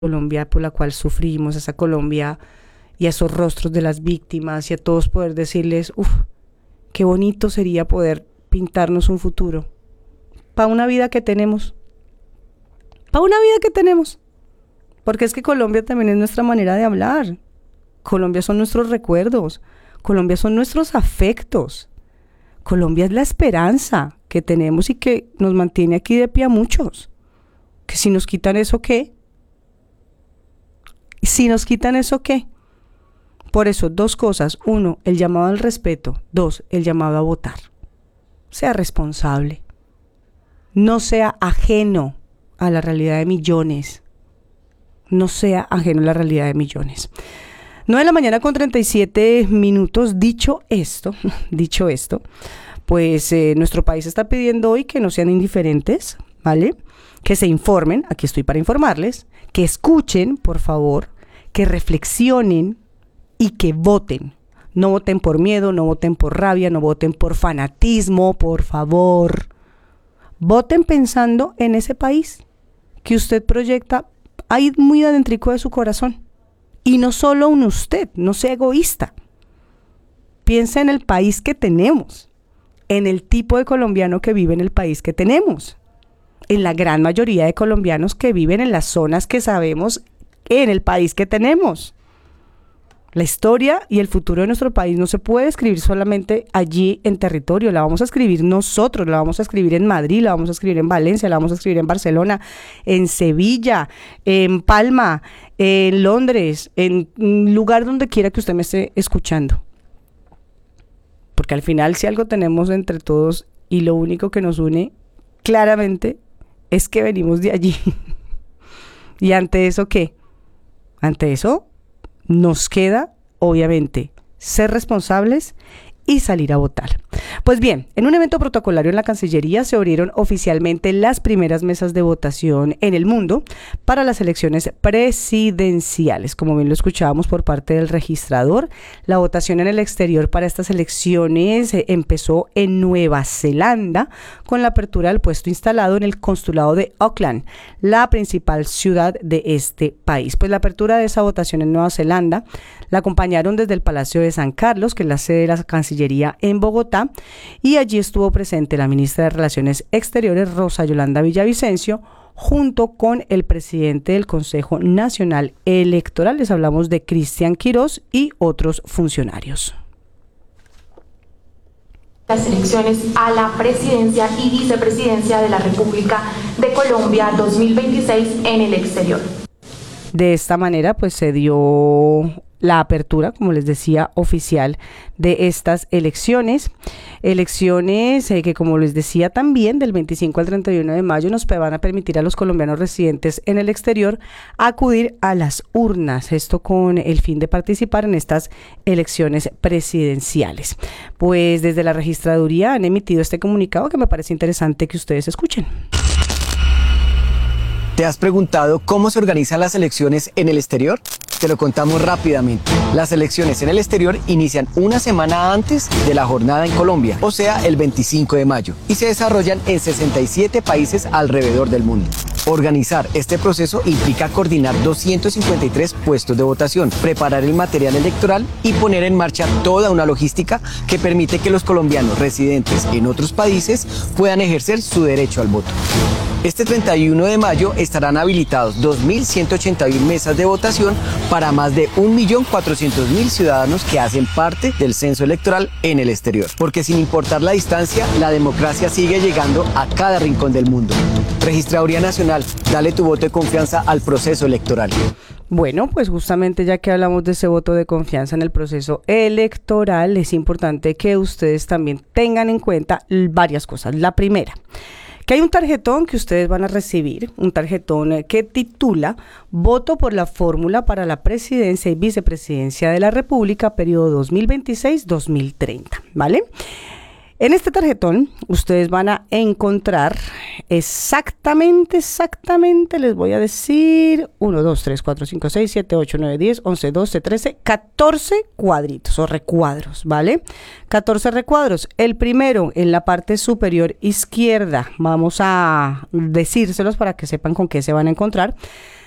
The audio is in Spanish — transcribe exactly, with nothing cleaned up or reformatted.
Colombia por la cual sufrimos, esa Colombia y a esos rostros de las víctimas y a todos poder decirles, uff, qué bonito sería poder pintarnos un futuro para una vida que tenemos, para una vida que tenemos, porque es que Colombia también es nuestra manera de hablar, Colombia son nuestros recuerdos, Colombia son nuestros afectos, Colombia es la esperanza que tenemos y que nos mantiene aquí de pie a muchos, que si nos quitan eso, ¿qué? Si nos quitan eso, ¿qué? Por eso, dos cosas. Uno, el llamado al respeto. Dos, el llamado a votar. Sea responsable. No sea ajeno a la realidad de millones. No sea ajeno a la realidad de millones. nueve de la mañana con treinta y siete minutos. Dicho esto, dicho esto, pues eh, nuestro país está pidiendo hoy que no sean indiferentes, ¿vale? Que se informen, aquí estoy para informarles, que escuchen, por favor, que reflexionen y que voten. No voten por miedo, no voten por rabia, no voten por fanatismo, por favor. Voten pensando en ese país que usted proyecta ahí muy adentrico de su corazón. Y no solo en usted, no sea egoísta. Piensa en el país que tenemos, en el tipo de colombiano que vive en el país que tenemos, en la gran mayoría de colombianos que viven en las zonas que sabemos en el país que tenemos. La historia y el futuro de nuestro país no se puede escribir solamente allí en territorio, la vamos a escribir nosotros, la vamos a escribir en Madrid, la vamos a escribir en Valencia, la vamos a escribir en Barcelona, en Sevilla, en Palma, en Londres, en lugar donde quiera que usted me esté escuchando. Porque al final, si algo tenemos entre todos y lo único que nos une claramente es que venimos de allí. Y ante eso, ¿qué? Ante eso, nos queda, obviamente, ser responsables y salir a votar. Pues bien, en un evento protocolario en la Cancillería se abrieron oficialmente las primeras mesas de votación en el mundo para las elecciones presidenciales. Como bien lo escuchábamos por parte del registrador, la votación en el exterior para estas elecciones eh, empezó en Nueva Zelanda con la apertura del puesto instalado en el consulado de Auckland, la principal ciudad de este país. Pues la apertura de esa votación en Nueva Zelanda la acompañaron desde el Palacio de San Carlos, que es la sede de la Cancillería en Bogotá, y allí estuvo presente la ministra de Relaciones Exteriores, Rosa Yolanda Villavicencio, junto con el presidente del Consejo Nacional Electoral. Les hablamos de Cristian Quirós y otros funcionarios. Las elecciones a la presidencia y vicepresidencia de la República de Colombia dos mil veintiséis en el exterior. De esta manera, pues se dio la apertura, como les decía, oficial de estas elecciones. Elecciones eh, que, como les decía también, del veinticinco al treinta y uno de mayo nos van a permitir a los colombianos residentes en el exterior acudir a las urnas. Esto con el fin de participar en estas elecciones presidenciales. Pues desde la registraduría han emitido este comunicado que me parece interesante que ustedes escuchen. ¿Te has preguntado cómo se organizan las elecciones en el exterior? Te lo contamos rápidamente. Las elecciones en el exterior inician una semana antes de la jornada en Colombia, o sea, el veinticinco de mayo, y se desarrollan en sesenta y siete países alrededor del mundo. Organizar este proceso implica coordinar doscientos cincuenta y tres puestos de votación, preparar el material electoral y poner en marcha toda una logística que permite que los colombianos residentes en otros países puedan ejercer su derecho al voto. Este treinta y uno de mayo estarán habilitados dos mil ciento ochenta y uno mesas de votación para más de un millón cuatrocientos mil ciudadanos que hacen parte del censo electoral en el exterior. Porque sin importar la distancia, la democracia sigue llegando a cada rincón del mundo. Registraduría Nacional, dale tu voto de confianza al proceso electoral. Bueno, pues justamente ya que hablamos de ese voto de confianza en el proceso electoral, es importante que ustedes también tengan en cuenta varias cosas. La primera, que hay un tarjetón que ustedes van a recibir, un tarjetón que titula Voto por la fórmula para la presidencia y vicepresidencia de la República, periodo dos mil veintiséis a dos mil treinta, ¿vale? En este tarjetón ustedes van a encontrar exactamente, exactamente, les voy a decir, uno, dos, tres, cuatro, cinco, seis, siete, ocho, nueve, diez, once, doce, trece, catorce cuadritos o recuadros, ¿vale? catorce recuadros. El primero en la parte superior izquierda, vamos a decírselos para que sepan con qué se van a encontrar.